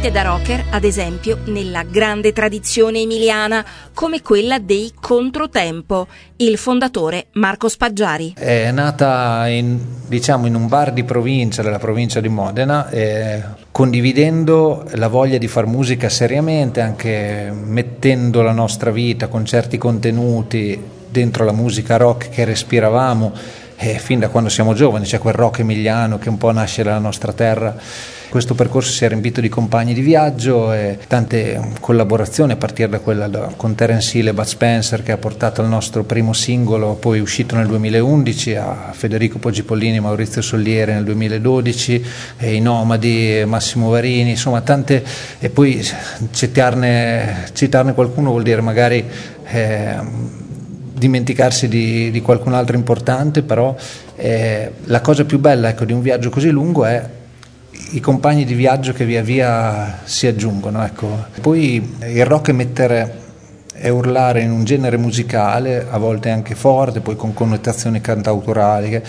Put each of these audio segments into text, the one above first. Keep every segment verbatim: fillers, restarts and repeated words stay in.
definite da rocker, ad esempio, nella grande tradizione emiliana, come quella dei Controtempo. Il fondatore Marco Spaggiari. È nata in, diciamo, in un bar di provincia, della provincia di Modena, eh, condividendo la voglia di far musica seriamente, anche mettendo la nostra vita con certi contenuti dentro la musica rock che respiravamo eh, fin da quando siamo giovani. C'è quel rock emiliano che un po' nasce dalla nostra terra. Questo percorso si è riempito di compagni di viaggio e tante collaborazioni, a partire da quella da, con Terence Hill e Bud Spencer, che ha portato al nostro primo singolo, poi uscito nel duemilaundici, a Federico Poggipollini e Maurizio Soliere nel duemiladodici, e i Nomadi, Massimo Varini, insomma tante. E poi citarne, citarne qualcuno vuol dire magari eh, dimenticarsi di, di qualcun altro importante, però eh, la cosa più bella, ecco, di un viaggio così lungo è i compagni di viaggio che via via si aggiungono, ecco. Poi il rock è mettere e urlare in un genere musicale, a volte anche forte, poi con connotazioni cantautorali,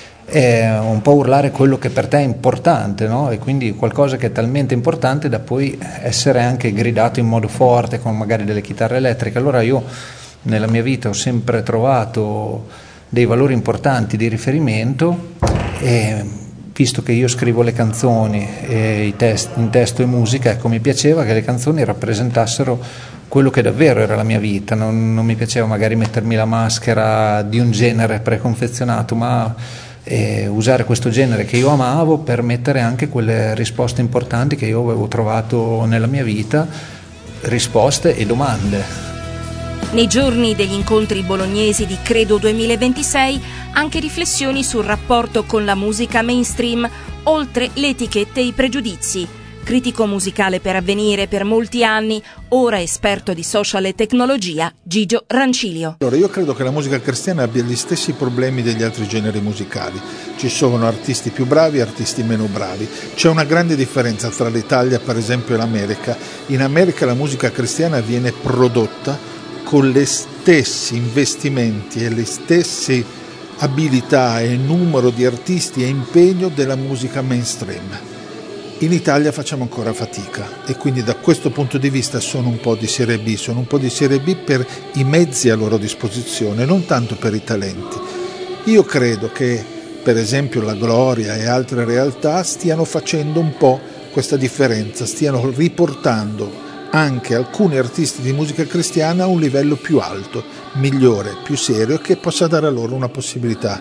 è un po' urlare quello che per te è importante, no? E quindi qualcosa che è talmente importante da poi essere anche gridato in modo forte, con magari delle chitarre elettriche. Allora io nella mia vita ho sempre trovato dei valori importanti di riferimento, e visto che io scrivo le canzoni e i test, in testo e musica, ecco, mi piaceva che le canzoni rappresentassero quello che davvero era la mia vita. Non, non mi piaceva magari mettermi la maschera di un genere preconfezionato, ma eh, usare questo genere che io amavo per mettere anche quelle risposte importanti che io avevo trovato nella mia vita, risposte e domande. Nei giorni degli incontri bolognesi di Credo duemilaventisei, anche riflessioni sul rapporto con la musica mainstream, oltre le etichette e i pregiudizi. Critico musicale per Avvenire per molti anni, ora esperto di social e tecnologia, Gigio Rancilio. Allora, io credo che la musica cristiana abbia gli stessi problemi degli altri generi musicali. Ci sono artisti più bravi e artisti meno bravi. C'è una grande differenza tra l'Italia, per esempio, e l'America. In America la musica cristiana viene prodotta con le stessi investimenti e le stesse abilità e numero di artisti e impegno della musica mainstream. In Italia facciamo ancora fatica, e quindi da questo punto di vista sono un po' di serie B, sono un po' di serie B per i mezzi a loro disposizione, non tanto per i talenti. Io credo che per esempio la Gloria e altre realtà stiano facendo un po' questa differenza, stiano riportando anche alcuni artisti di musica cristiana a un livello più alto, migliore, più serio, che possa dare a loro una possibilità.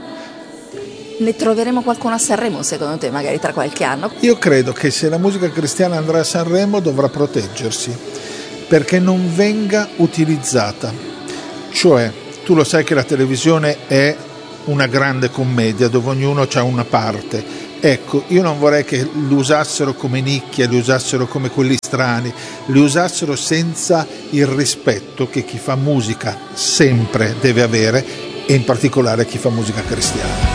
Ne troveremo qualcuno a Sanremo, secondo te, magari tra qualche anno? Io credo che se la musica cristiana andrà a Sanremo dovrà proteggersi, perché non venga utilizzata. Cioè, tu lo sai che la televisione è una grande commedia dove ognuno ha una parte. Ecco, io non vorrei che li usassero come nicchia, li usassero come quelli strani, li usassero senza il rispetto che chi fa musica sempre deve avere, e in particolare chi fa musica cristiana.